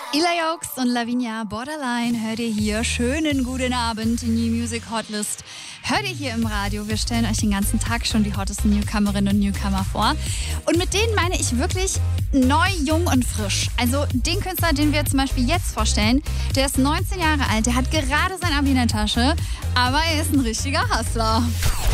Illa Oaks und Lavinia Borderline hört ihr hier. Schönen guten Abend, die New Music Hotlist hört ihr hier im Radio. Wir stellen euch den ganzen Tag schon die hottesten Newcomerinnen und Newcomer vor. Und mit denen meine ich wirklich neu, jung und frisch. Also den Künstler, den wir zum Beispiel jetzt vorstellen, der ist 19 Jahre alt, der hat gerade sein Abi in der Tasche, aber er ist ein richtiger Hustler.